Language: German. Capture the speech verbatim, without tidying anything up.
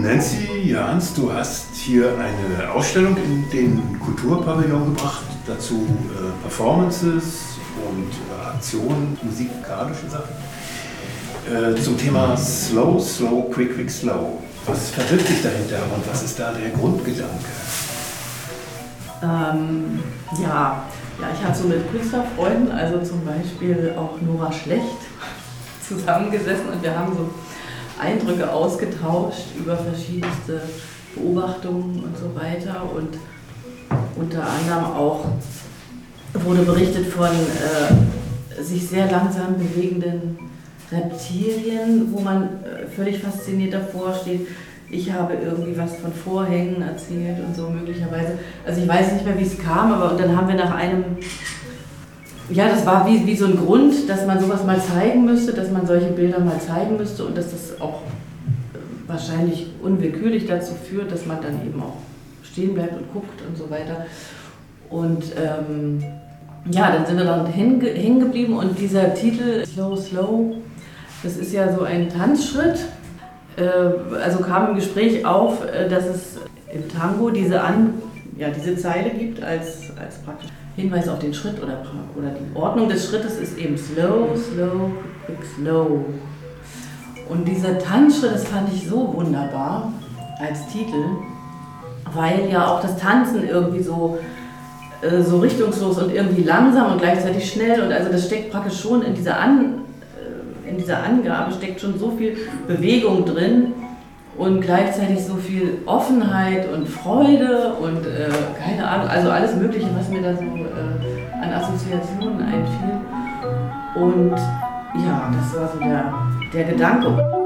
Nancy Jahns, du hast hier eine Ausstellung in den Kulturpavillon gebracht, dazu äh, Performances und äh, Aktionen, musikalische Sachen, äh, zum Thema Slow, Slow, Quick, Quick, Slow. Was verbirgt sich dahinter und was ist da der Grundgedanke? Ähm, ja. ja, ich habe so mit Künstlerfreunden, also zum Beispiel auch Nora Schlecht, zusammengesessen und wir haben so Eindrücke ausgetauscht über verschiedenste Beobachtungen und so weiter. Und unter anderem auch wurde berichtet von äh, sich sehr langsam bewegenden Reptilien, wo man äh, völlig fasziniert davor steht. Ich habe irgendwie was von Vorhängen erzählt und so möglicherweise. Also ich weiß nicht mehr, wie es kam, aber und dann haben wir nach einem, ja, das war wie, wie so ein Grund, dass man sowas mal zeigen müsste, dass man solche Bilder mal zeigen müsste und dass das auch äh, wahrscheinlich unwillkürlich dazu führt, dass man dann eben auch stehen bleibt und guckt und so weiter. Und ähm, ja, dann sind wir dann hängen geblieben und dieser Titel Slow, Slow, das ist ja so ein Tanzschritt. Also kam im Gespräch auf, dass es im Tango diese, An, ja, diese Zeile gibt als, als praktisch Hinweis auf den Schritt oder, oder die Ordnung des Schrittes ist eben slow, slow, quick, slow. Und dieser Tanzschritt, das fand ich so wunderbar als Titel, weil ja auch das Tanzen irgendwie so, so richtungslos und irgendwie langsam und gleichzeitig schnell und also das steckt praktisch schon in dieser An In dieser Angabe steckt schon so viel Bewegung drin und gleichzeitig so viel Offenheit und Freude und äh, keine Ahnung, also alles Mögliche, was mir da so äh, an Assoziationen einfiel. Und ja, das war so der, der Gedanke.